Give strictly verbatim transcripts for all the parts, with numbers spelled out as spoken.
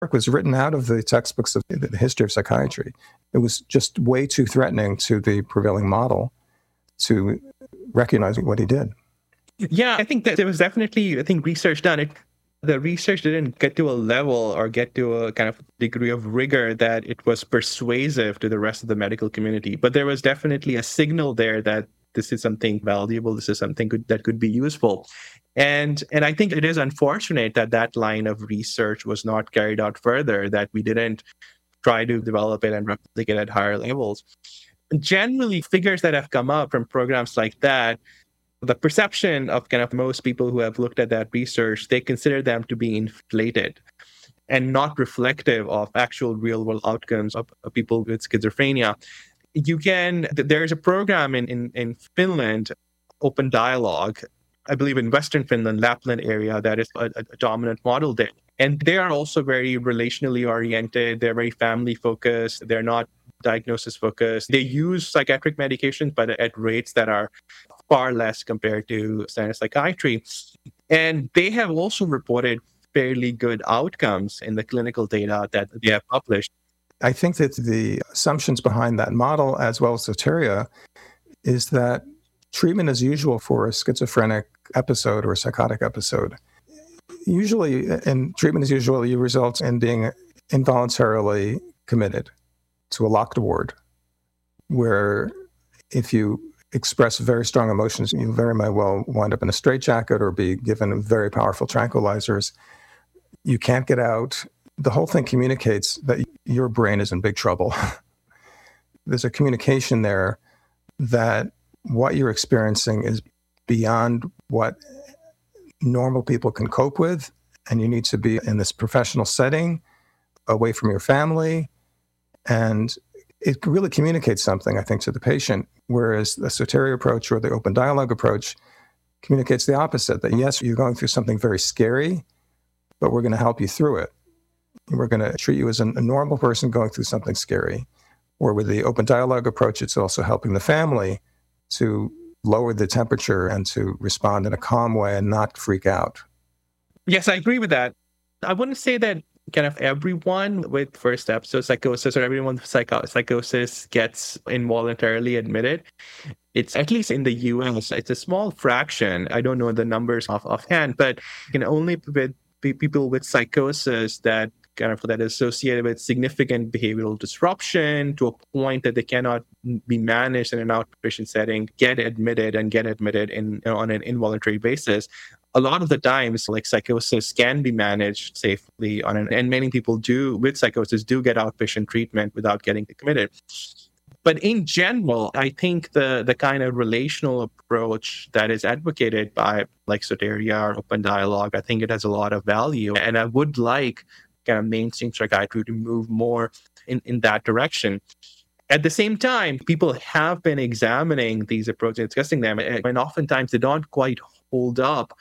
was written out of the textbooks of the history of psychiatry. It was just way too threatening to the prevailing model to recognize what he did. Yeah, I think that there was definitely, I think, research done. It, the research didn't get to a level or get to a kind of degree of rigor that it was persuasive to the rest of the medical community. But there was definitely a signal there that this is something valuable, this is something good, that could be useful. And and I think it is unfortunate that that line of research was not carried out further, that we didn't try to develop it and replicate it at higher levels. Generally, figures that have come up from programs like that, the perception of kind of most people who have looked at that research, they consider them to be inflated and not reflective of actual real world outcomes of, of people with schizophrenia. You can, there's a program in, in, in Finland, Open Dialogue, I believe in Western Finland, Lapland area, that is a, a dominant model there. And they are also very relationally oriented. They're very family focused. They're not diagnosis focused. They use psychiatric medications, but at rates that are far less compared to standard psychiatry. And they have also reported fairly good outcomes in the clinical data that they have published. I think that the assumptions behind that model, as well as Soteria, is that treatment as usual for a schizophrenic episode or a psychotic episode. Usually, in treatment as usual, you result in being involuntarily committed to a locked ward, where if you express very strong emotions, you very might well wind up in a straitjacket or be given very powerful tranquilizers. You can't get out. The whole thing communicates that your brain is in big trouble. There's a communication there that what you're experiencing is beyond what normal people can cope with, and you need to be in this professional setting, away from your family, and it really communicates something, I think, to the patient, whereas the Soteria approach or the Open Dialogue approach communicates the opposite, that yes, you're going through something very scary, but we're going to help you through it. We're going to treat you as a normal person going through something scary. Or with the Open Dialogue approach, it's also helping the family to lower the temperature and to respond in a calm way and not freak out. Yes, I agree with that. I wouldn't say that kind of everyone with first episode psychosis or everyone with psycho- psychosis gets involuntarily admitted. It's at least in the U S, it's a small fraction. I don't know the numbers off offhand, but you know, only with people with psychosis that kind of that is associated with significant behavioral disruption to a point that they cannot be managed in an outpatient setting, get admitted and get admitted in, you know, on an involuntary basis. A lot of the times, like psychosis can be managed safely on an, and many people do with psychosis do get outpatient treatment without getting committed. But in general, I think the the kind of relational approach that is advocated by like Soteria or Open Dialogue, I think it has a lot of value. And I would like kind of mainstream psychiatry to move more in, in that direction. At the same time, people have been examining these approaches and discussing them, and oftentimes they don't quite hold up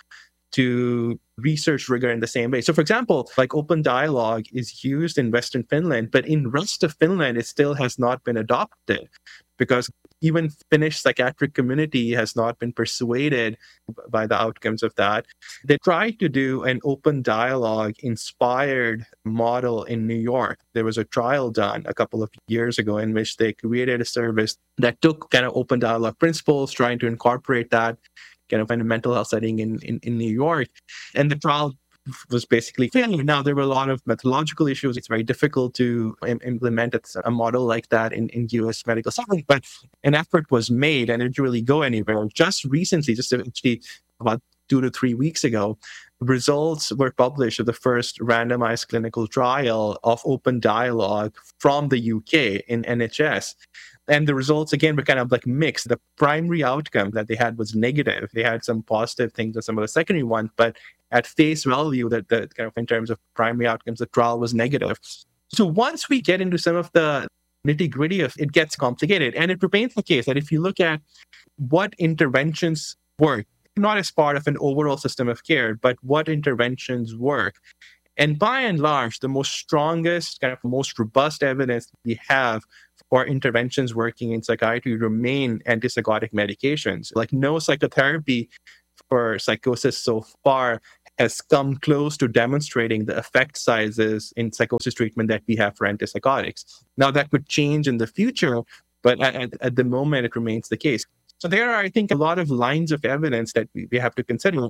to research rigor in the same way. So, for example, like Open Dialogue is used in Western Finland, but in rest of Finland, it still has not been adopted because even Finnish psychiatric community has not been persuaded by the outcomes of that. They tried to do an Open Dialogue inspired model in New York. There was a trial done a couple of years ago in which they created a service that took kind of Open Dialogue principles, trying to incorporate that kind of in a mental health setting in, in, in New York. And the trial was basically failing. Now, there were a lot of methodological issues. It's very difficult to im- implement a model like that in, in U S medical setting, but an effort was made and it didn't really go anywhere. Just recently, just actually about two to three weeks ago, results were published of the first randomized clinical trial of Open Dialogue from the U K in N H S. And the results, again, were kind of like mixed. The primary outcome that they had was negative. They had some positive things and some of the secondary ones, but at face value, that the kind of in terms of primary outcomes, the trial was negative. So once we get into some of the nitty gritty of it, gets complicated, and it remains the case that if you look at what interventions work, not as part of an overall system of care, but what interventions work. And by and large, the most strongest, kind of most robust evidence we have for interventions working in psychiatry remain antipsychotic medications. Like no psychotherapy for psychosis so far has come close to demonstrating the effect sizes in psychosis treatment that we have for antipsychotics. Now, that could change in the future, but at, at the moment, it remains the case. So there are, I think, a lot of lines of evidence that we, we have to consider.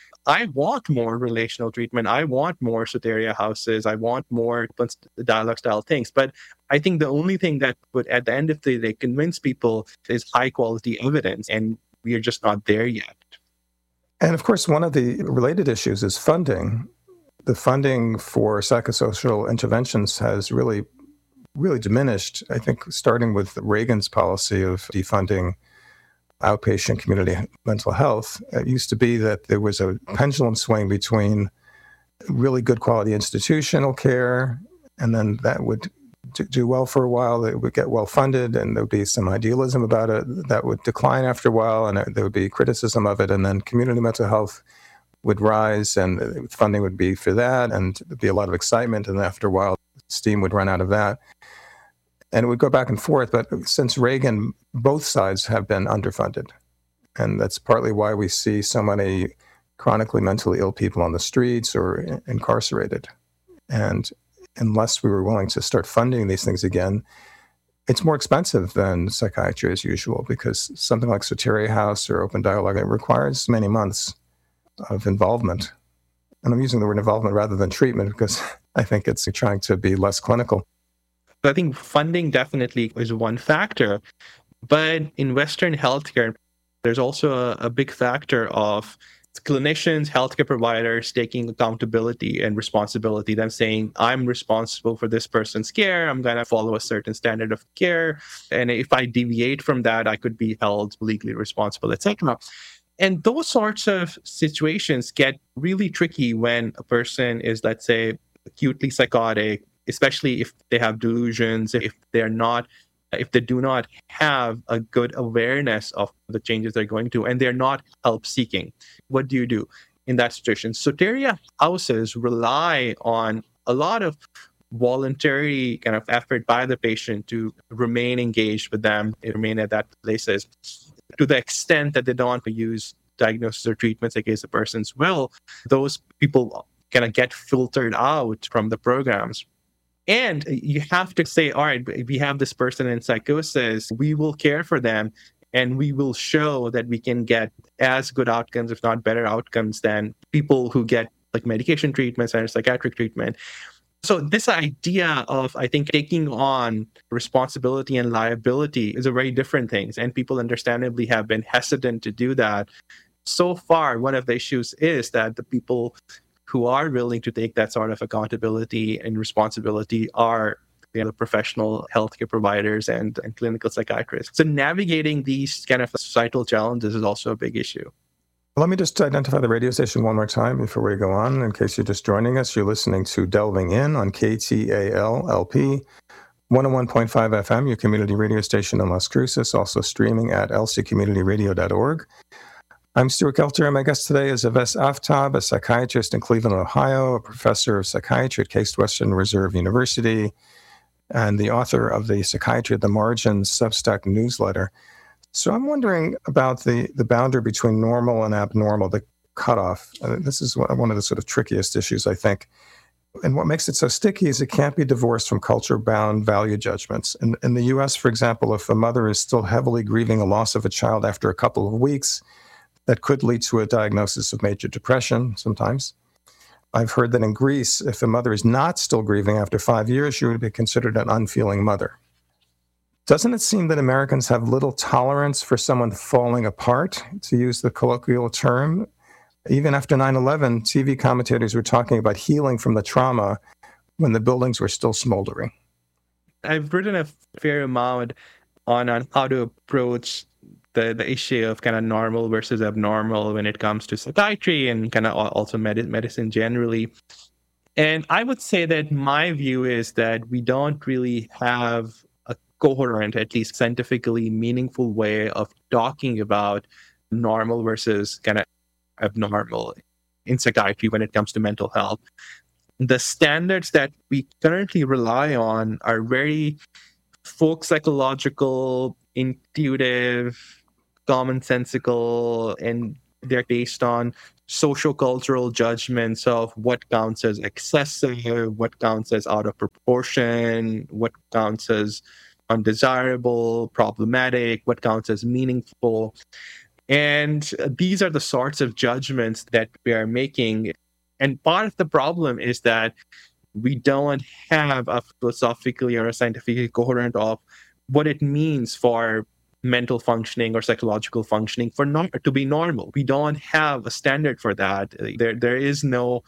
I want more relational treatment. I want more Soteria houses. I want more dialogue style things. But I think the only thing that would, at the end of the day, convince people is high quality evidence. And we are just not there yet. And of course, one of the related issues is funding. The funding for psychosocial interventions has really, really diminished. I think starting with Reagan's policy of defunding outpatient community mental health, it used to be that there was a pendulum swing between really good quality institutional care, and then that would do well for a while. It would get well funded, and there would be some idealism about it. That would decline after a while, and there would be criticism of it. And then community mental health would rise, and funding would be for that, and there'd be a lot of excitement. And after a while, steam would run out of that. And it would go back and forth. But since Reagan, both sides have been underfunded. And that's partly why we see so many chronically mentally ill people on the streets or incarcerated. And unless we were willing to start funding these things again, it's more expensive than psychiatry as usual, because something like Soteria House or Open Dialogue, it requires many months of involvement. And I'm using the word involvement rather than treatment because I think it's trying to be less clinical. I think funding definitely is one factor, but in Western healthcare, there's also a, a big factor of clinicians, healthcare providers taking accountability and responsibility, them saying, I'm responsible for this person's care, I'm going to follow a certain standard of care, and if I deviate from that, I could be held legally responsible, et cetera. And those sorts of situations get really tricky when a person is, let's say, acutely psychotic, especially if they have delusions, if they're not, if they do not have a good awareness of the changes they're going through, and they're not help seeking. What do you do in that situation? Soteria houses rely on a lot of voluntary kind of effort by the patient to remain engaged with them, remain at that places, to the extent that they don't want to use diagnosis or treatments against the person's will. Those people kind of get filtered out from the programs. And you have to say, all right, we have this person in psychosis, we will care for them, and we will show that we can get as good outcomes, if not better outcomes, than people who get like medication treatments and psychiatric treatment. So this idea of, I think, taking on responsibility and liability is a very different thing. And people understandably have been hesitant to do that. So far, one of the issues is that the people who are willing to take that sort of accountability and responsibility are, you know, professional healthcare providers and, and clinical psychiatrists. So navigating these kind of societal challenges is also a big issue. Let me just identify the radio station one more time before we go on. In case you're just joining us, you're listening to Delving In on K T A L L P one oh one point five F M, your community radio station in Las Cruces, also streaming at l c community radio dot org. I'm Stuart Kelter, and my guest today is Aves Aftab, a psychiatrist in Cleveland, Ohio, a professor of psychiatry at Case Western Reserve University, and the author of the Psychiatry at the Margins Substack newsletter. So I'm wondering about the, the boundary between normal and abnormal, the cutoff. Uh, this is one of the sort of trickiest issues, I think. And what makes it so sticky is it can't be divorced from culture-bound value judgments. In, in the U S, for example, if a mother is still heavily grieving a loss of a child after a couple of weeks, that could lead to a diagnosis of major depression sometimes. I've heard that in Greece, if a mother is not still grieving after five years, she would be considered an unfeeling mother. Doesn't it seem that Americans have little tolerance for someone falling apart, to use the colloquial term? Even after nine eleven, T V commentators were talking about healing from the trauma when the buildings were still smoldering. I've written a fair amount on, on how to approach the, the issue of kind of normal versus abnormal when it comes to psychiatry and kind of also med- medicine generally. And I would say that my view is that we don't really have a coherent, at least scientifically meaningful way of talking about normal versus kind of abnormal in psychiatry when it comes to mental health. The standards that we currently rely on are very folk psychological, intuitive, commonsensical, and they're based on social cultural judgments of what counts as excessive, what counts as out of proportion, what counts as undesirable, problematic, what counts as meaningful. And these are the sorts of judgments that we are making. And part of the problem is that we don't have a philosophically or a scientifically coherent of what it means for mental functioning or psychological functioning for not to be normal. We don't have a standard for that. There, there is no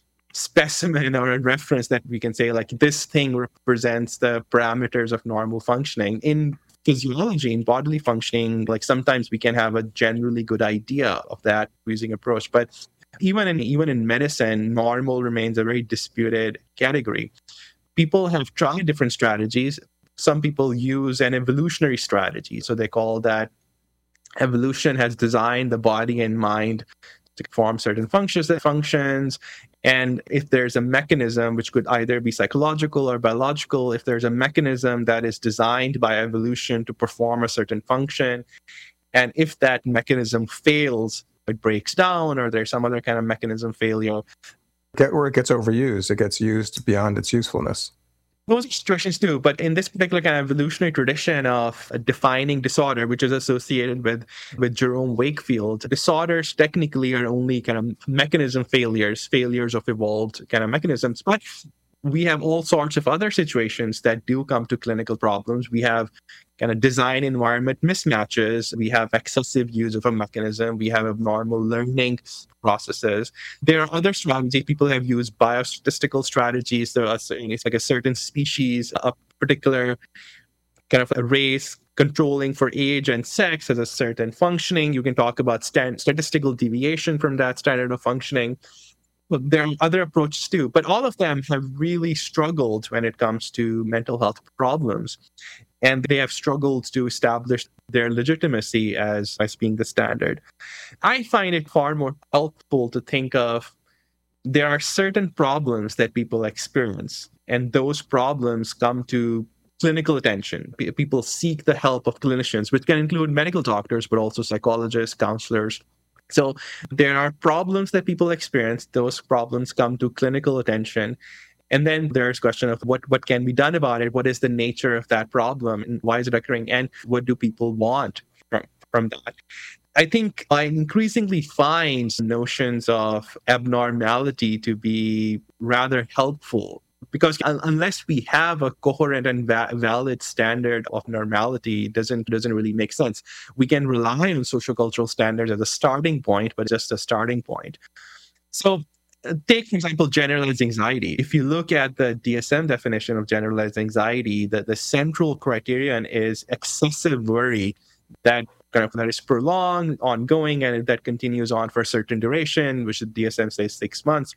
specimen or a reference that we can say like this thing represents the parameters of normal functioning. In physiology, in bodily functioning, like sometimes we can have a generally good idea of that using approach, but even in even in medicine, normal remains a very disputed category. People have tried different strategies. Some people use an evolutionary strategy. So they call that evolution has designed the body and mind to perform certain functions that functions. And if there's a mechanism, which could either be psychological or biological, if there's a mechanism that is designed by evolution to perform a certain function, and if that mechanism fails, it breaks down, or there's some other kind of mechanism failure. Get where it gets overused, it gets used beyond its usefulness. Those situations too, but in this particular kind of evolutionary tradition of defining disorder, which is associated with, with Jerome Wakefield, disorders technically are only kind of mechanism failures, failures of evolved kind of mechanisms. But we have all sorts of other situations that do come to clinical problems. We have kind of design environment mismatches. We have excessive use of a mechanism. We have abnormal learning processes. There are other strategies. People have used biostatistical strategies. There are, it's like a certain species, a particular kind of a race controlling for age and sex as a certain functioning. You can talk about stand, statistical deviation from that standard of functioning. Well, there are other approaches too, but all of them have really struggled when it comes to mental health problems. And they have struggled to establish their legitimacy as, as being the standard. I find it far more helpful to think of there are certain problems that people experience, and those problems come to clinical attention. P- people seek the help of clinicians, which can include medical doctors, but also psychologists, counselors. So there are problems that people experience. Those problems come to clinical attention. And then there's question of what, what can be done about it? What is the nature of that problem? And why is it occurring? And what do people want from, from that? I think I increasingly find notions of abnormality to be rather helpful, because un- unless we have a coherent and va- valid standard of normality, it doesn't doesn't really make sense. We can rely on social cultural standards as a starting point, but just a starting point. So uh, take, for example, generalized anxiety. If you look at the D S M definition of generalized anxiety, the, the central criterion is excessive worry that kind of that is prolonged, ongoing, and that continues on for a certain duration, which the D S M says six months.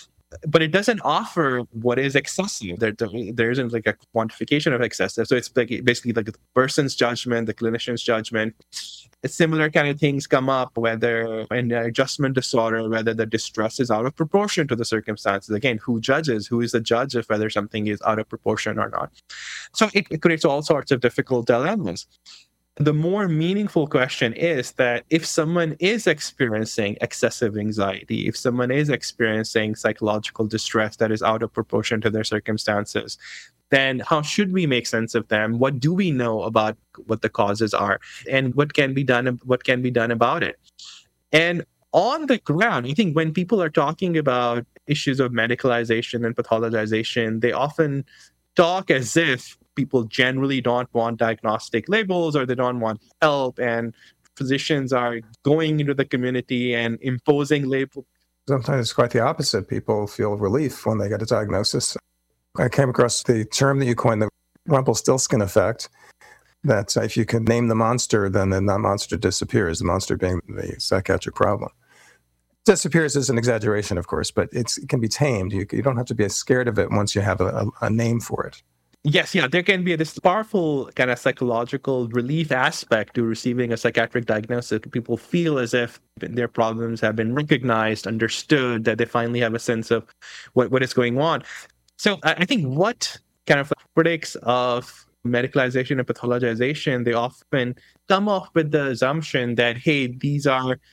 But it doesn't offer what is excessive. There, there isn't like a quantification of excessive. So it's like basically like the person's judgment, the clinician's judgment. Similar kind of things come up, whether in adjustment disorder, whether the distress is out of proportion to the circumstances. Again, who judges? Who is the judge of whether something is out of proportion or not? So it, it creates all sorts of difficult dilemmas. The more meaningful question is that if someone is experiencing excessive anxiety, if someone is experiencing psychological distress that is out of proportion to their circumstances, then how should we make sense of them? What do we know about what the causes are, and what can be done? What can be done about it? And on the ground, I think when people are talking about issues of medicalization and pathologization, they often talk as if people generally don't want diagnostic labels, or they don't want help, and physicians are going into the community and imposing labels. Sometimes it's quite the opposite. People feel relief when they get a diagnosis. I came across the term that you coined, the Rumpelstiltskin effect, that if you can name the monster, then the monster disappears, the monster being the psychiatric problem. Disappears is an exaggeration, of course, but it's, it can be tamed. You, you don't have to be scared of it once you have a, a, a name for it. Yes, yeah, there can be this powerful kind of psychological relief aspect to receiving a psychiatric diagnosis. People feel as if their problems have been recognized, understood, that they finally have a sense of what, what is going on. So I think what kind of critics of medicalization and pathologization, they often come off with the assumption that, hey, these are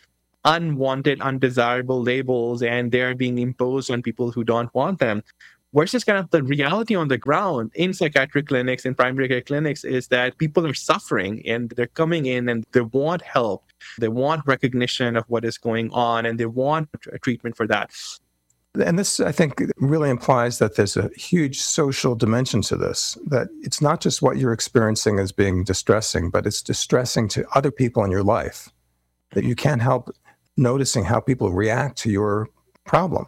unwanted, undesirable labels, and they're being imposed on people who don't want them. Versus kind of the reality on the ground in psychiatric clinics and primary care clinics is that people are suffering and they're coming in and they want help. They want recognition of what is going on and they want a treatment for that. And this, I think, really implies that there's a huge social dimension to this, that it's not just what you're experiencing as being distressing, but it's distressing to other people in your life, that you can't help noticing how people react to your problem.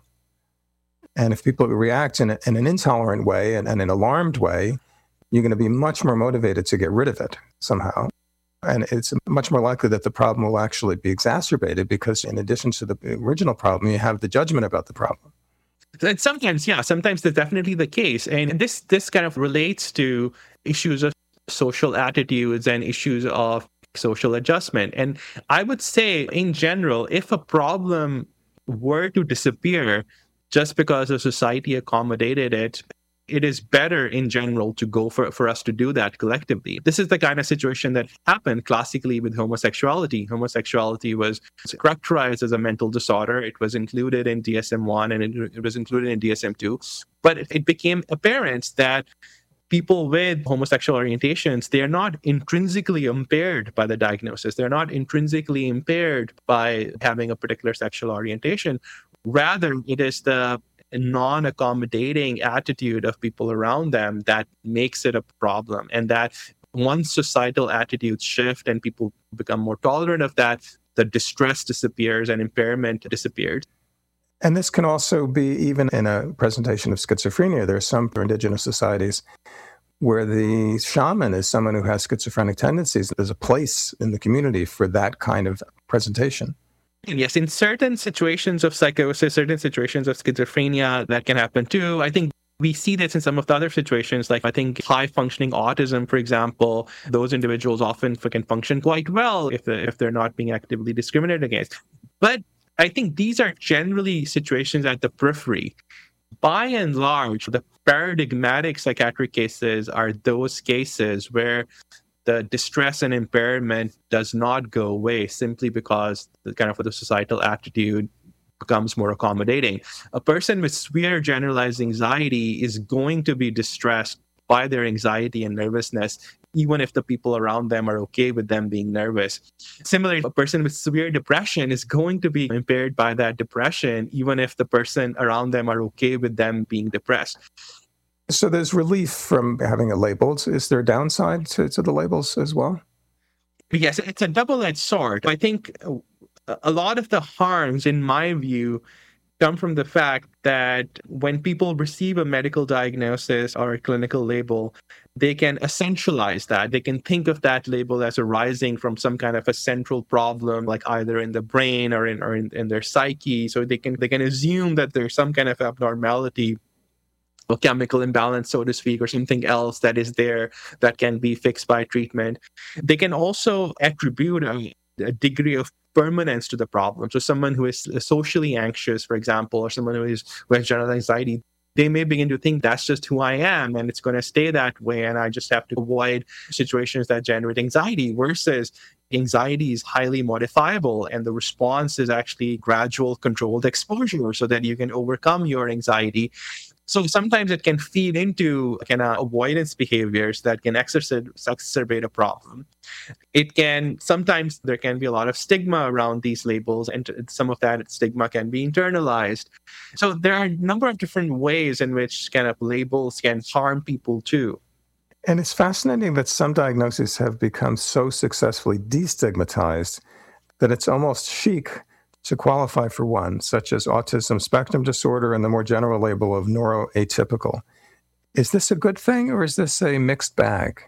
And if people react in, a, in an intolerant way and, and an alarmed way, you're going to be much more motivated to get rid of it somehow. And it's much more likely that the problem will actually be exacerbated because in addition to the original problem, you have the judgment about the problem. And sometimes, yeah, sometimes that's definitely the case. And this this kind of relates to issues of social attitudes and issues of social adjustment. And I would say, in general, if a problem were to disappear just because the society accommodated it, it is better in general to go for, for us to do that collectively. This is the kind of situation that happened classically with homosexuality. Homosexuality was characterized as a mental disorder. It was included in D S M one and it, it was included in D S M two. But it, it became apparent that people with homosexual orientations, they are not intrinsically impaired by the diagnosis. They're not intrinsically impaired by having a particular sexual orientation. Rather, it is the non-accommodating attitude of people around them that makes it a problem. And that once societal attitudes shift and people become more tolerant of that, the distress disappears and impairment disappears. And this can also be even in a presentation of schizophrenia. There are some indigenous societies where the shaman is someone who has schizophrenic tendencies. There's a place in the community for that kind of presentation. And yes, in certain situations of psychosis, certain situations of schizophrenia, that can happen too. I think we see this in some of the other situations, like I think high-functioning autism, for example. Those individuals often can function quite well if, if they're not being actively discriminated against. But I think these are generally situations at the periphery. By and large, the paradigmatic psychiatric cases are those cases where the distress and impairment does not go away simply because the kind of the societal attitude becomes more accommodating. A person with severe generalized anxiety is going to be distressed by their anxiety and nervousness, even if the people around them are okay with them being nervous. Similarly, a person with severe depression is going to be impaired by that depression, even if the person around them are okay with them being depressed. So there's relief from having it labeled. Is there a downside to, to the labels as well? Yes, it's a double-edged sword. I think a lot of the harms, in my view, come from the fact that when people receive a medical diagnosis or a clinical label, they can essentialize that. They can think of that label as arising from some kind of a central problem, like either in the brain or in or in, in their psyche. So they can they can assume that there's some kind of abnormality, a chemical imbalance, so to speak, or something else that is there that can be fixed by treatment. They can also attribute a, a degree of permanence to the problem. So someone who is socially anxious, for example, or someone who is who has general anxiety, they may begin to think that's just who I am and it's going to stay that way and I just have to avoid situations that generate anxiety, versus anxiety is highly modifiable and the response is actually gradual controlled exposure so that you can overcome your anxiety. So sometimes it can feed into kind of avoidance behaviors that can exacerbate, exacerbate a problem. It can, sometimes there can be a lot of stigma around these labels, and some of that stigma can be internalized. So there are a number of different ways in which kind of labels can harm people too. And it's fascinating that some diagnoses have become so successfully destigmatized that it's almost chic to qualify for one, such as autism spectrum disorder and the more general label of neuroatypical. Is this a good thing or is this a mixed bag?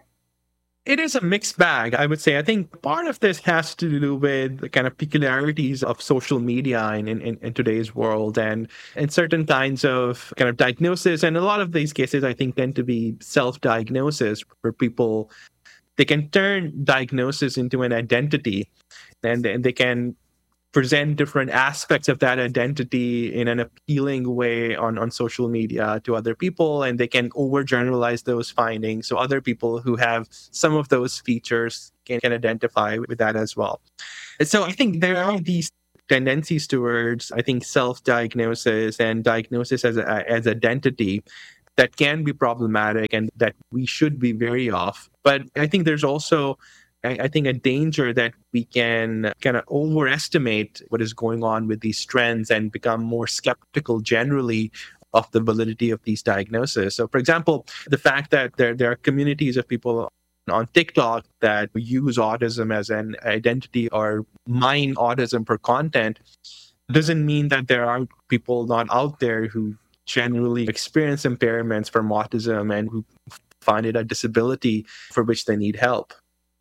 It is a mixed bag, I would say. I think part of this has to do with the kind of peculiarities of social media in, in, in today's world and, and certain kinds of kind of diagnosis. And a lot of these cases, I think, tend to be self-diagnosis where people, they can turn diagnosis into an identity and, and they can present different aspects of that identity in an appealing way on, on social media to other people, and they can overgeneralize those findings so other people who have some of those features can, can identify with that as well. And so I think there are these tendencies towards, I think, self-diagnosis and diagnosis as a, as identity that can be problematic and that we should be wary of. But I think there's also, I, I think, a danger that we can kind of overestimate what is going on with these trends and become more skeptical generally of the validity of these diagnoses. So, for example, the fact that there, there are communities of people on TikTok that use autism as an identity or mine autism for content doesn't mean that there aren't people not out there who generally experience impairments from autism and who find it a disability for which they need help.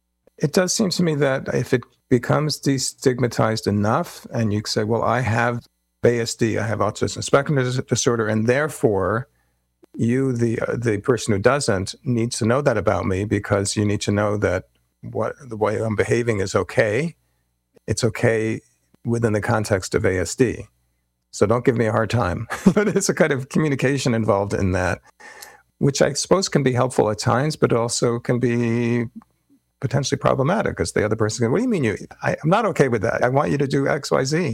It does seem to me that if it becomes destigmatized enough and you say, well, I have A S D, I have autism spectrum disorder, and therefore you, the uh, the person who doesn't, needs to know that about me, because you need to know that what the way I'm behaving is okay. It's okay within the context of A S D. So don't give me a hard time. But it's a kind of communication involved in that, which I suppose can be helpful at times, but also can be potentially problematic, because the other person goes, what do you mean you, I, I'm not okay with that. I want you to do X, Y, Z.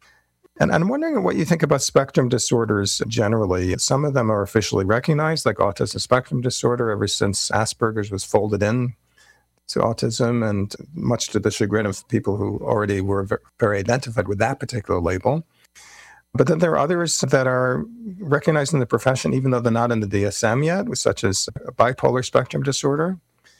And I'm wondering what you think about spectrum disorders generally. Some of them are officially recognized, like autism spectrum disorder, ever since Asperger's was folded in to autism, and much to the chagrin of people who already were very identified with that particular label. But then there are others that are recognized in the profession, even though they're not in the D S M yet, such as bipolar spectrum disorder.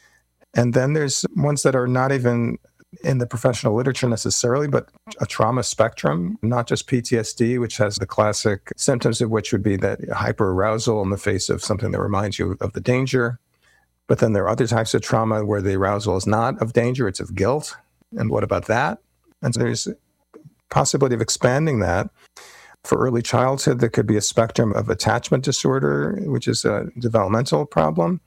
And then there's ones that are not even in the professional literature necessarily, but a trauma spectrum, not just P T S D, which has the classic symptoms of which would be that hyperarousal in the face of something that reminds you of the danger. But then there are other types of trauma where the arousal is not of danger, it's of guilt. And what about that? And so there's a possibility of expanding that. For early childhood, there could be a spectrum of attachment disorder, which is a developmental problem.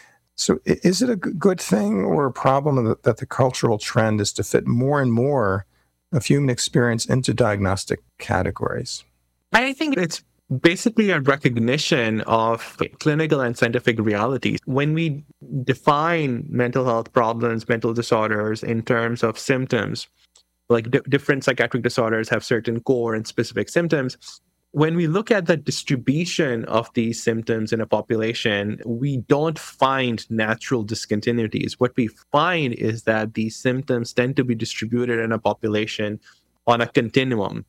So is it a good thing or a problem that the cultural trend is to fit more and more of human experience into diagnostic categories? I think it's basically a recognition of clinical and scientific realities. When we define mental health problems, mental disorders in terms of symptoms, like d- different psychiatric disorders have certain core and specific symptoms. When we look at the distribution of these symptoms in a population, we don't find natural discontinuities. What we find is that these symptoms tend to be distributed in a population on a continuum,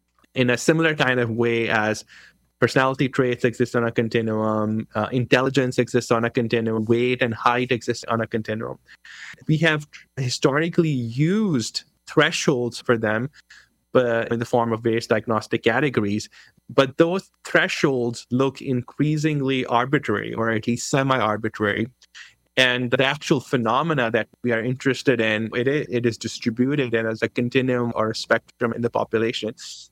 in a similar kind of way as personality traits exist on a continuum, uh, intelligence exists on a continuum, weight and height exist on a continuum. We have historically used thresholds for them, but in the form of various diagnostic categories. But those thresholds look increasingly arbitrary, or at least semi-arbitrary. And the actual phenomena that we are interested in, it is, it is distributed as a continuum or a spectrum in the population.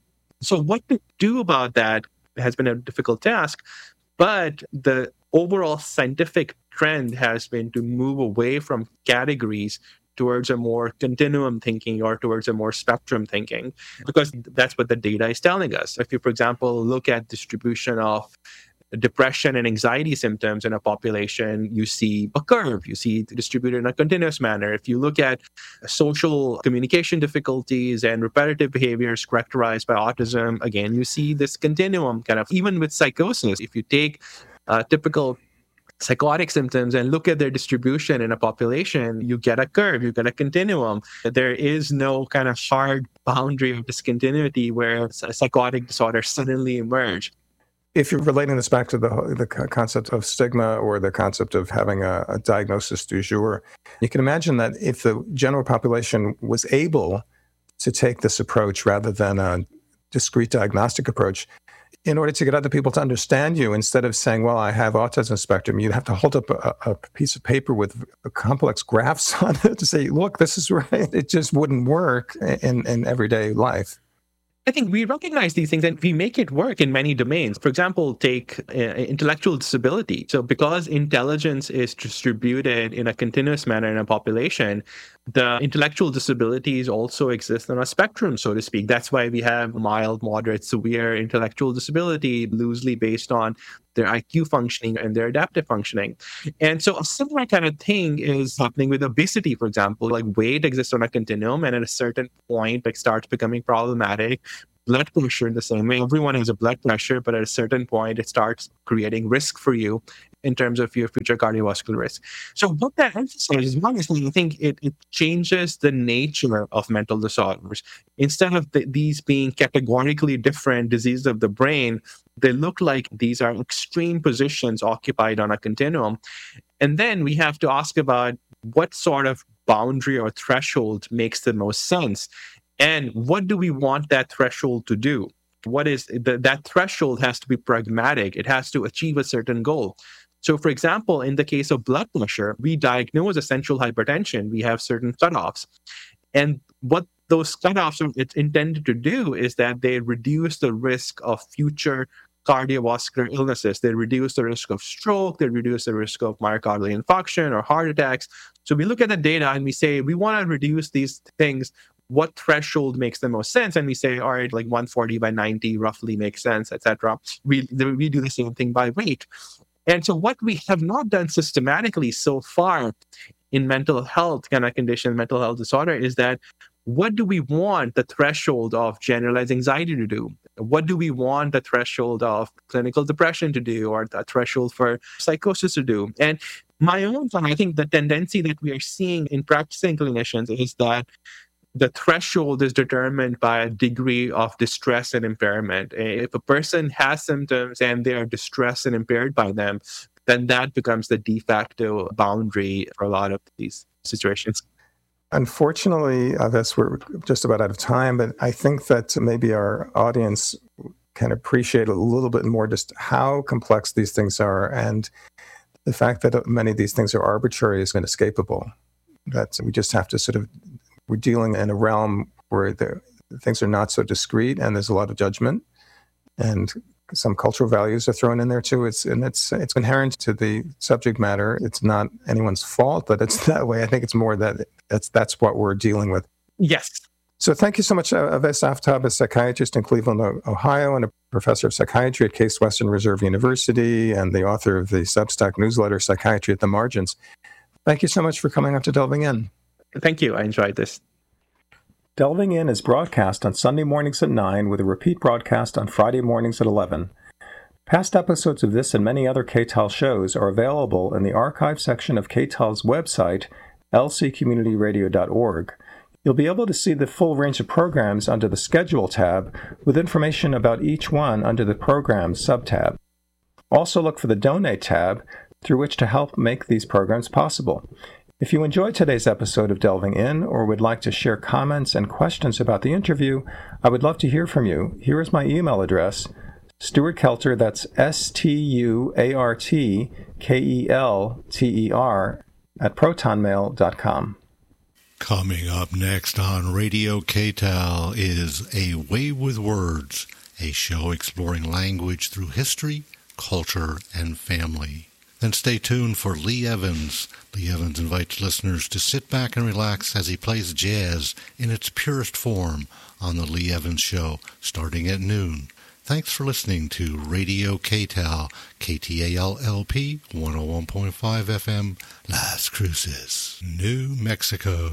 So what to do about that has been a difficult task, but the overall scientific trend has been to move away from categories towards a more continuum thinking or towards a more spectrum thinking, because that's what the data is telling us. If you, for example, look at distribution of depression and anxiety symptoms in a population, you see a curve, you see it distributed in a continuous manner. If you look at social communication difficulties and repetitive behaviors characterized by autism, again, you see this continuum kind of, even with psychosis. If you take uh, typical psychotic symptoms and look at their distribution in a population, you get a curve, you get a continuum. There is no kind of hard boundary of discontinuity where a psychotic disorder suddenly emerge. If you're relating this back to the the concept of stigma or the concept of having a, a diagnosis du jour, you can imagine that if the general population was able to take this approach rather than a discrete diagnostic approach, in order to get other people to understand you, instead of saying, well, I have autism spectrum, you'd have to hold up a, a piece of paper with complex graphs on it to say, look, this is right. It just wouldn't work in, in everyday life. I think we recognize these things and we make it work in many domains. For example, take uh, intellectual disability. So because intelligence is distributed in a continuous manner in a population, The intellectual disabilities also exist on a spectrum, so to speak. That's why we have mild, moderate, severe intellectual disability, loosely based on their I Q functioning and their adaptive functioning. And so a similar kind of thing is happening with obesity, for example. Like weight exists on a continuum, and at a certain point, it starts becoming problematic. Blood pressure in the same way. Everyone has a blood pressure, but at a certain point, it starts creating risk for you in terms of your future cardiovascular risk. So what that emphasizes, one is I think it, it changes the nature of mental disorders. Instead of the, these being categorically different diseases of the brain, they look like these are extreme positions occupied on a continuum. And then we have to ask about what sort of boundary or threshold makes the most sense. And what do we want that threshold to do? What is the, that threshold has to be pragmatic. It has to achieve a certain goal. So, for example, in the case of blood pressure, we diagnose essential hypertension. We have certain cutoffs. And what those cutoffs are it's intended to do is that they reduce the risk of future cardiovascular illnesses. They reduce the risk of stroke. They reduce the risk of myocardial infarction or heart attacks. So we look at the data and we say, we want to reduce these things. What threshold makes the most sense? And we say, all right, like one forty by ninety roughly makes sense, et cetera. We, we do the same thing by weight. And so what we have not done systematically so far in mental health kind of condition, mental health disorder, is that what do we want the threshold of generalized anxiety to do? What do we want the threshold of clinical depression to do, or the threshold for psychosis to do? And my own, I think the tendency that we are seeing in practicing clinicians is that the threshold is determined by a degree of distress and impairment. If a person has symptoms and they are distressed and impaired by them, then that becomes the de facto boundary for a lot of these situations. Unfortunately, I guess we're just about out of time, but I think that maybe our audience can appreciate a little bit more just how complex these things are, and the fact that many of these things are arbitrary is inescapable. That we just have to sort of, we're dealing in a realm where the things are not so discrete, and there's a lot of judgment, and some cultural values are thrown in there too. It's and it's it's inherent to the subject matter. It's not anyone's fault, but it's that way. I think it's more that that's that's what we're dealing with. Yes. So thank you so much, uh, Avais Aftab, a psychiatrist in Cleveland, Ohio, and a professor of psychiatry at Case Western Reserve University, and the author of the Substack newsletter, Psychiatry at the Margins. Thank you so much for coming up to Delving In. Thank you. I enjoyed this. Delving In is broadcast on Sunday mornings at nine with a repeat broadcast on Friday mornings at eleven. Past episodes of this and many other K T E L shows are available in the archive section of K T E L's website, l c community radio dot org. You'll be able to see the full range of programs under the Schedule tab, with information about each one under the Programs subtab. Also look for the Donate tab, through which to help make these programs possible. If you enjoyed today's episode of Delving In, or would like to share comments and questions about the interview, I would love to hear from you. Here is my email address, Stuart Kelter, that's S T U A R T K E L T E R, at proton mail dot com. Coming up next on Radio K T E L is A Way with Words, a show exploring language through history, culture, and family. Then stay tuned for Lee Evans. Lee Evans invites listeners to sit back and relax as he plays jazz in its purest form on The Lee Evans Show, starting at noon. Thanks for listening to Radio K T E L, K T A L L P, one oh one point five F M, Las Cruces, New Mexico.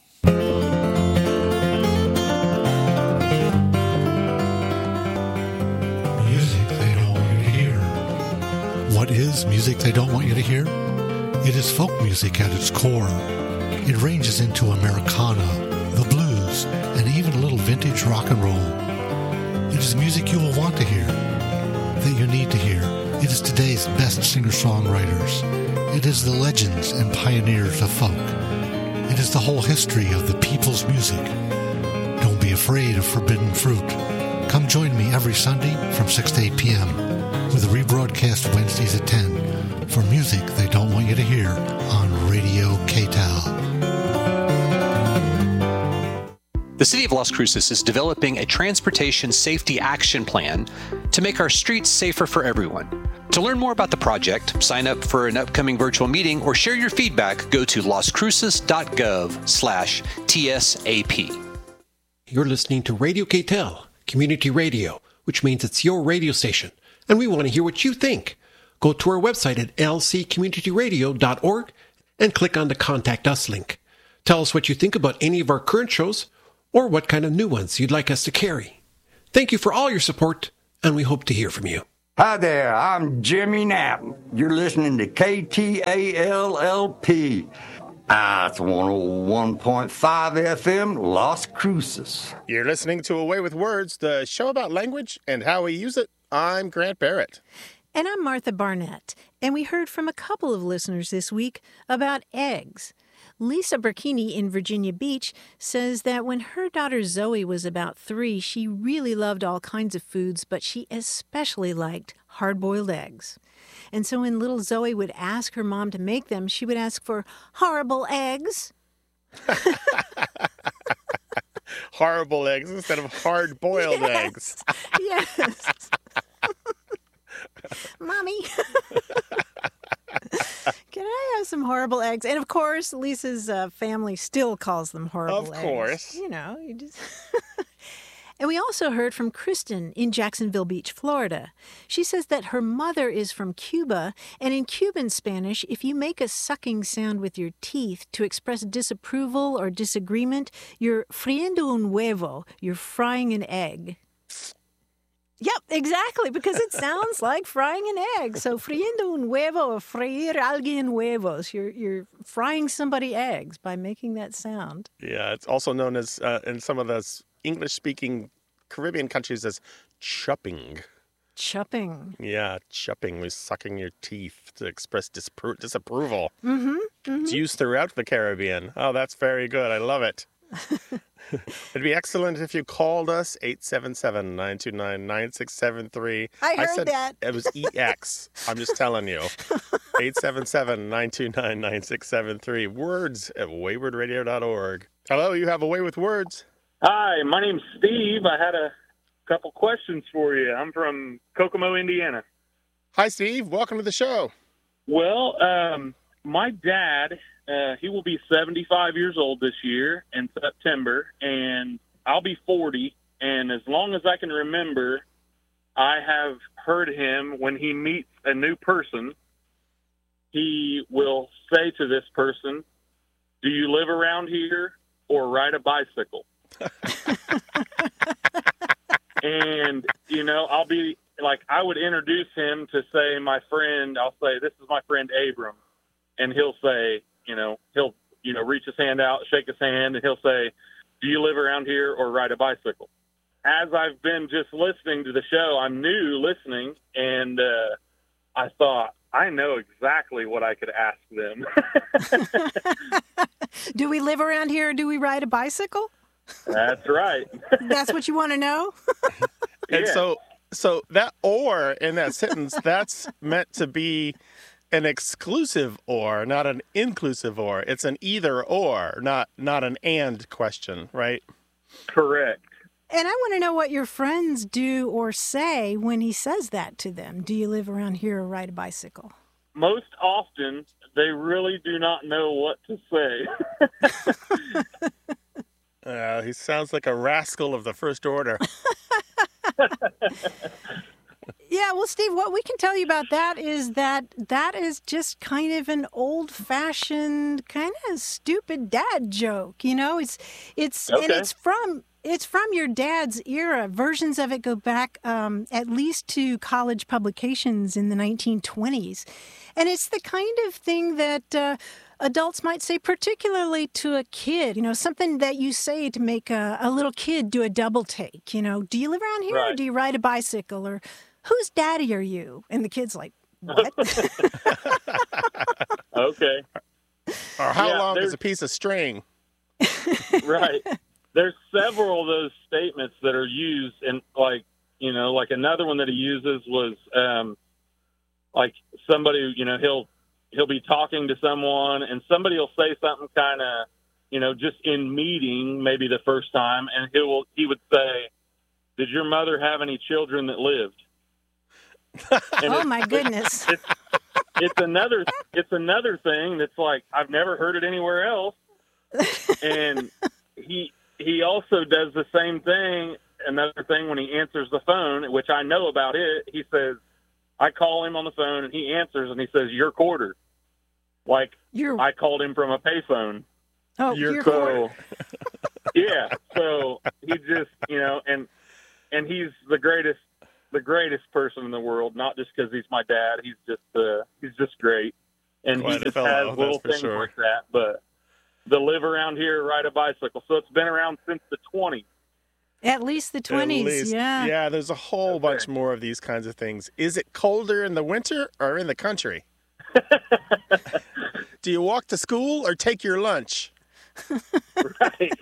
Music they don't want you to hear. What is music they don't want you to hear? It is folk music at its core. It ranges into Americana, the blues, and even a little vintage rock and roll. It is music you will want to hear, that you need to hear. It is today's best singer-songwriters. It is the legends and pioneers of folk. It is the whole history of the people's music. Don't be afraid of forbidden fruit. Come join me every Sunday from six to eight p.m. with a rebroadcast Wednesdays at ten for music they don't want you to hear on Radio K T E L. The City of Las Cruces is developing a transportation safety action plan to make our streets safer for everyone. To learn more about the project, sign up for an upcoming virtual meeting, or share your feedback, go to lascruces.gov slash TSAP. You're listening to Radio K T E L, community radio, which means it's your radio station, and we want to hear what you think. Go to our website at l c community radio dot org and click on the Contact Us link. Tell us what you think about any of our current shows or what kind of new ones you'd like us to carry. Thank you for all your support, and we hope to hear from you. Hi there, I'm Jimmy Knapp. You're listening to K T A L L P. Ah, it's one oh one point five F M, Las Cruces. You're listening to Away with Words, the show about language and how we use it. I'm Grant Barrett. And I'm Martha Barnett. And we heard from a couple of listeners this week about eggs. Lisa Burkini in Virginia Beach says that when her daughter Zoe was about three, she really loved all kinds of foods, but she especially liked hard-boiled eggs. And so when little Zoe would ask her mom to make them, she would ask for horrible eggs. Horrible eggs instead of hard-boiled yes. eggs. Yes. Mommy. Can I have some horrible eggs? And of course, Lisa's uh, family still calls them horrible eggs. Of course. You know, you just... And we also heard from Kristen in Jacksonville Beach, Florida. She says that her mother is from Cuba, and in Cuban Spanish, if you make a sucking sound with your teeth to express disapproval or disagreement, you're friendo un huevo, you're frying an egg. Yep, exactly, because it sounds like frying an egg. So, friendo un huevo or freír alguien huevos. You're, you're frying somebody eggs by making that sound. Yeah, it's also known as, uh, in some of those English-speaking Caribbean countries, as chupping. Chupping. Yeah, chupping was sucking your teeth to express dispro- disapproval. Mm-hmm, mm-hmm. It's used throughout the Caribbean. Oh, that's very good. I love it. It'd be excellent if you called us, eight seven seven, nine two nine, nine six seven three. I heard I said that. It was E X. I'm just telling you. eight seven seven, nine two nine, nine six seven three. Words at wayward radio dot org. Hello, you have A Way with Words. Hi, my name's Steve. I had a couple questions for you. I'm from Kokomo, Indiana. Hi, Steve. Welcome to the show. Well, um, my dad, uh, he will be seventy-five years old this year in September, and I'll be forty. And as long as I can remember, I have heard him, when he meets a new person, he will say to this person, "Do you live around here or ride a bicycle?" And, you know, I'll be like, I would introduce him to, say, my friend. I'll say, "This is my friend Abram." And he'll say, you know, he'll, you know, reach his hand out, shake his hand, and he'll say, "Do you live around here or ride a bicycle?" As I've been just listening to the show, I'm new listening, and uh, I thought, I know exactly what I could ask them. Do we live around here or do we ride a bicycle? That's right. That's what you want to know? And Yeah. so, so that "or" in that sentence, that's meant to be an exclusive "or," not an inclusive "or." It's an either or, not not an and question, right? Correct. And I want to know what your friends do or say when he says that to them. Do you live around here or ride a bicycle? Most often, they really do not know what to say. Uh, he sounds like a rascal of the first order. Yeah, well, Steve, what we can tell you about that is that that is just kind of an old-fashioned, kind of stupid dad joke. You know, it's it's and Okay. it's from it's from your dad's era. Versions of it go back um, at least to college publications in the nineteen twenties, and it's the kind of thing that uh, adults might say, particularly to a kid. You know, something that you say to make a, a little kid do a double take. You know, do you live around here or Right. do you ride a bicycle, or whose daddy are you? And the kid's like, what? Okay. Or how Yeah, long is there's- a piece of string? Right. There's several of those statements that are used, and like, you know, like another one that he uses was um, like somebody, you know, he'll he'll be talking to someone, and somebody will say something kind of, you know, just in meeting, maybe the first time, and he will he would say, "Did your mother have any children that lived?" And Oh it's, my goodness. it's it's another it's another thing that's like I've never heard it anywhere else. And he he also does the same thing. Another thing when he answers the phone, which I know about it, he says, I call him on the phone and he answers and he says, "Your quarter." Like You're I called him from a payphone. oh, You're you're So yeah, so he just you know, and and he's the greatest the greatest person in the world. Not just because he's my dad. He's just uh, he's just great, and Quite he a just fellow, has that's little for things sure. like that. But the live around here, ride a bicycle. So it's been around since the twenties. at least the At twenties. least. Yeah. Yeah, there's a whole Okay. bunch more of these kinds of things. Is it colder in the winter or in the country? Do you walk to school or take your lunch? Right.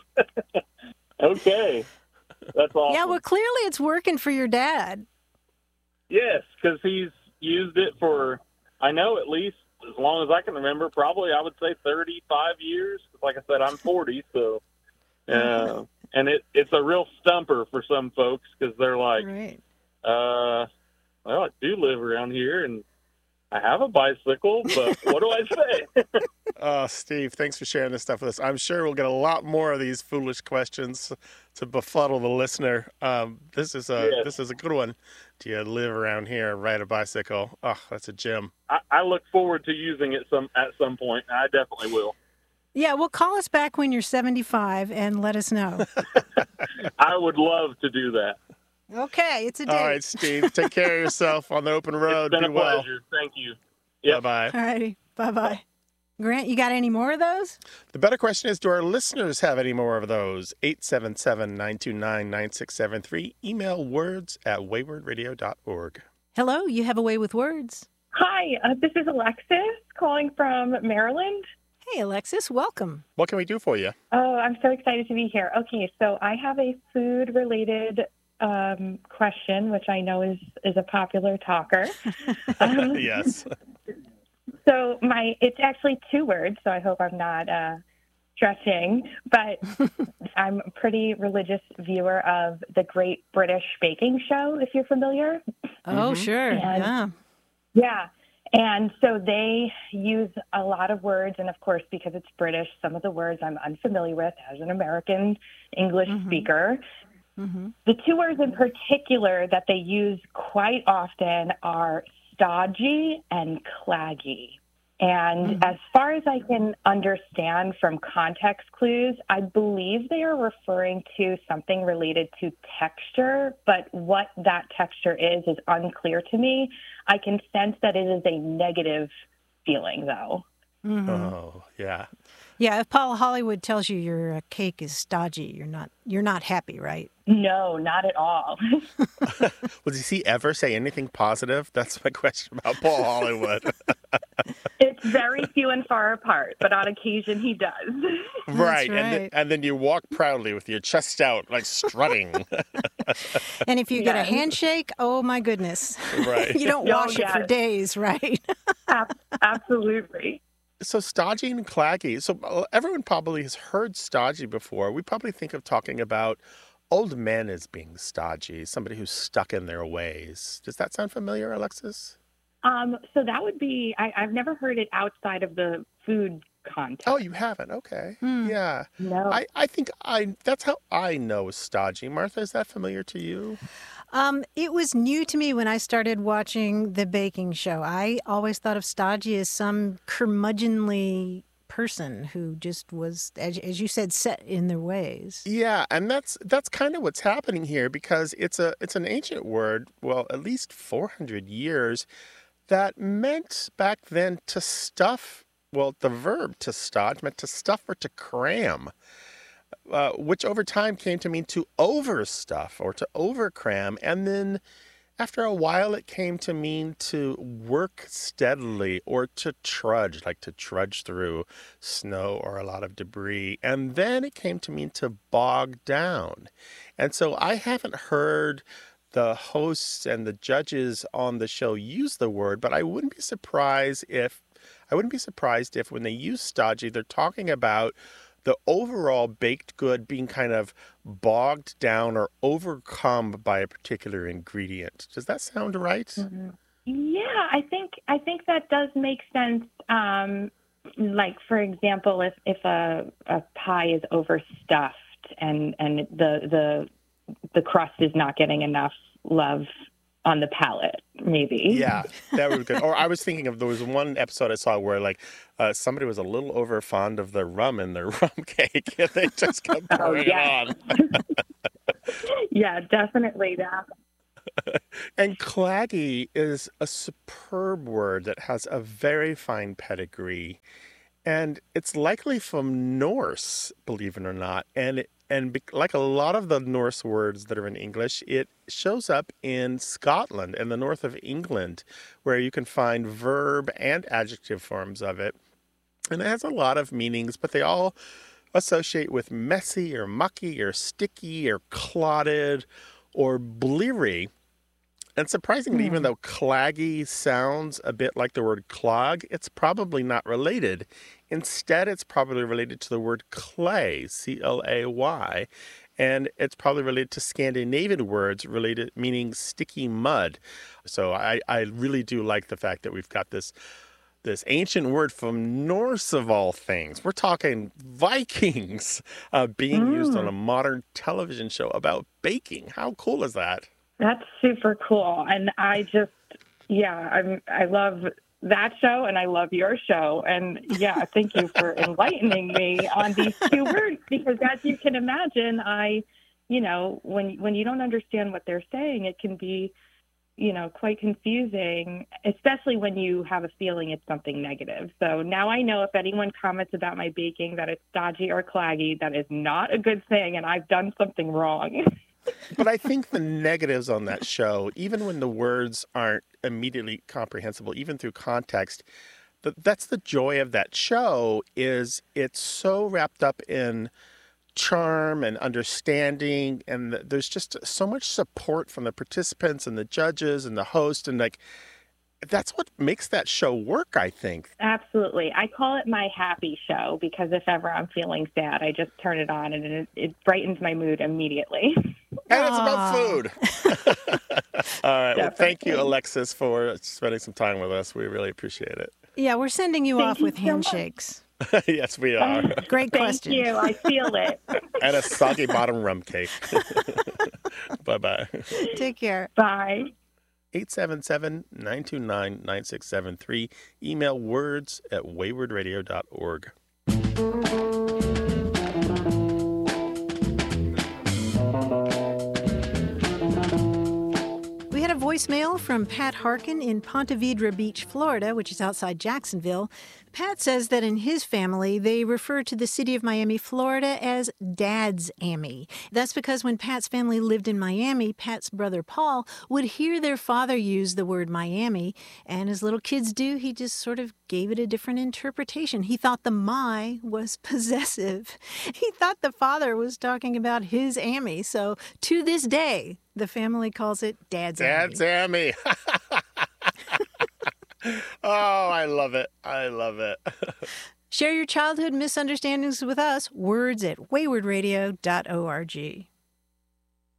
Okay. That's awesome. Yeah, well, clearly it's working for your dad. Yes, because he's used it for, I know at least as long as I can remember, probably I would say thirty-five years. Like I said, I'm forty, so, uh, and it, it's a real stumper for some folks because they're like, Right. uh, well, I do live around here and I have a bicycle, but what do I say? Oh, Steve, thanks for sharing this stuff with us. I'm sure we'll get a lot more of these foolish questions to befuddle the listener. Um, this is a Yes. this is a good one. Do you live around here and ride a bicycle? Oh, that's a gem. I, I look forward to using it some at some point. I definitely will. Yeah, well, call us back when you're seventy-five and let us know. I would love to do that. Okay, it's a date. All right, Steve, take care of yourself on the open road. It's been Be a well. pleasure. Thank you. Yep. Bye-bye. All righty. Bye-bye. Grant, you got any more of those? The better question is, do our listeners have any more of those? eight seven seven, nine two nine, nine six seven three. Email words at wayward radio dot org. Hello, you have a way with words. Hi, uh, this is Alexis calling from Maryland. Hey, Alexis, welcome. What can we do for you? Oh, I'm so excited to be here. Okay, so I have a food-related um, question, which I know is, is a popular talker. Um, Yes. So my it's actually two words, so I hope I'm not uh, stretching, but I'm a pretty religious viewer of the Great British Baking Show, if you're familiar. Oh, sure. And- Yeah. Yeah. And so they use a lot of words, and of course, because it's British, some of the words I'm unfamiliar with as an American English Mhm. speaker. Mm-hmm. The two words in particular that they use quite often are stodgy and claggy. And Mhm. as far as I can understand from context clues, I believe they are referring to something related to texture, but what that texture is is unclear to me. I can sense that it is a negative feeling, though. Mm-hmm. Oh, yeah. Yeah, if Paula Hollywood tells you your uh, cake is stodgy, you're not you're not happy, right? No, not at all. Well, does he ever say anything positive? That's my question about Paul Hollywood. It's very few and far apart, but on occasion he does. Right. And, then, right. and then you walk proudly with your chest out, like strutting. And if you get a Yes. handshake, oh my goodness. Right. You don't Oh, wash it for yes. days, right? Ab- Absolutely. So stodgy and claggy. So uh, everyone probably has heard stodgy before. We probably think of talking about old men as being stodgy, somebody who's stuck in their ways. Does that sound familiar, Alexis? Um, so that would be, I, I've never heard it outside of the food context. Oh, you haven't? Okay. Hmm. Yeah. No. I, I think I that's how I know stodgy. Martha, is that familiar to you? Um, it was new to me when I started watching the baking show. I always thought of stodgy as some curmudgeonly person who just was, as, as you said, set in their ways. Yeah, and that's that's kind of what's happening here because it's a it's an ancient word, well, at least four hundred years, that meant back then to stuff, well, the verb to stodge meant to stuff or to cram, uh, which over time came to mean to overstuff or to overcram, and then after a while it came to mean to work steadily or to trudge, like to trudge through snow or a lot of debris. And then it came to mean to bog down. And so I haven't heard the hosts and the judges on the show use the word, but I wouldn't be surprised if I wouldn't be surprised if when they use stodgy, they're talking about the overall baked good being kind of bogged down or overcome by a particular ingredient. Does that sound right? Mhm. Yeah, I think I think that does make sense. Um, like, for example, if, if a, a pie is overstuffed and, and the the the crust is not getting enough love on the palate, maybe. Yeah, that would be good. Or I was thinking of, there was one episode I saw where like uh, somebody was a little over fond of the rum in their rum cake, and they just kept pouring oh, yeah. it on. Yeah, definitely that. And claggy is a superb word that has a very fine pedigree. And it's likely from Norse, believe it or not. And it, and be, like a lot of the Norse words that are in English, it shows up in Scotland and the north of England, where you can find verb and adjective forms of it. And it has a lot of meanings, but they all associate with messy or mucky or sticky or clotted or bleary. And surprisingly, mm. even though claggy sounds a bit like the word clog, it's probably not related. Instead, it's probably related to the word clay, C L A Y, and it's probably related to Scandinavian words related meaning sticky mud. So I, I really do like the fact that we've got this this ancient word from Norse of all things. We're talking Vikings uh, being mm. used on a modern television show about baking. How cool is that? That's super cool. And I just, yeah, I'm, I love that show and I love your show. And yeah, thank you for enlightening me on these two words, because as you can imagine, I, you know, when, when you don't understand what they're saying, it can be, you know, quite confusing, especially when you have a feeling it's something negative. So now I know if anyone comments about my baking that it's stodgy or claggy, that is not a good thing and I've done something wrong. But I think the negatives on that show, even when the words aren't immediately comprehensible, even through context, that's the joy of that show, is it's so wrapped up in charm and understanding, and there's just so much support from the participants and the judges and the host, and like that's what makes that show work, I think. Absolutely. I call it my happy show, because if ever I'm feeling sad, I just turn it on and it, it brightens my mood immediately. And it's about food. All right. Well, thank you, Alexis, for spending some time with us. We really appreciate it. Yeah, we're sending you Thank off you with so handshakes. Yes, we are. Great question. Thank you. I feel it. And a soggy bottom rum cake. Bye-bye. Take care. Bye. eight seven seven, nine two nine, nine six seven three. Email words at wayward radio dot org. We had a voicemail from Pat Harkin in Ponte Vedra Beach, Florida, which is outside Jacksonville. Pat says that in his family, they refer to the city of Miami, Florida as Dad's Amy. That's because when Pat's family lived in Miami, Pat's brother Paul would hear their father use the word Miami, and as little kids do, he just sort of gave it a different interpretation. He thought the my was possessive. He thought the father was talking about his Amy, so to this day, the family calls it Dad's, Dad's Amy. Amy. Oh, I love it. I love it. Share your childhood misunderstandings with us. Words at wayward radio dot org.